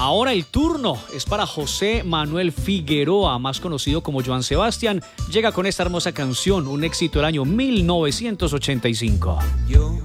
Ahora el turno es para José Manuel Figueroa, más conocido como Joan Sebastián. Llega con esta hermosa canción, un éxito del año 1985. Yo